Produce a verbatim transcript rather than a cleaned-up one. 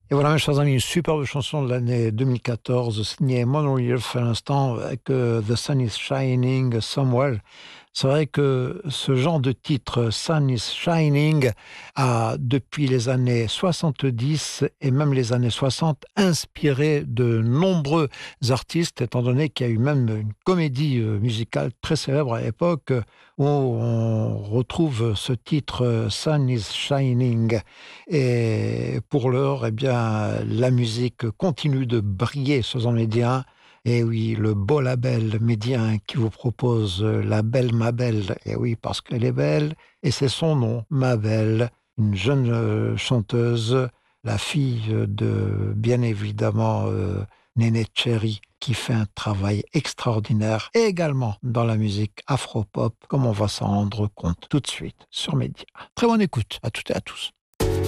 Et voilà, mes chers amis, une superbe chanson de l'année deux mille quatorze, signée Monolith à l'instant, avec euh, The Sun is Shining Somewhere. C'est vrai que ce genre de titre, Sun is Shining, a, depuis les années soixante-dix et même les années soixante, inspiré de nombreux artistes, étant donné qu'il y a eu même une comédie euh, musicale très célèbre à l'époque, euh, où on retrouve ce titre euh, Sun is Shining. Et pour l'heure, eh bien, la musique continue de briller sur les médias. Et oui, le beau label médien qui vous propose euh, La Belle Ma Belle. Et oui, parce qu'elle est belle, et c'est son nom, Ma Belle, une jeune euh, chanteuse, la fille euh, de, bien évidemment, euh, Néné Cherry, qui fait un travail extraordinaire, et également dans la musique afro-pop, comme on va s'en rendre compte tout de suite sur Média. Très bonne écoute à toutes et à tous.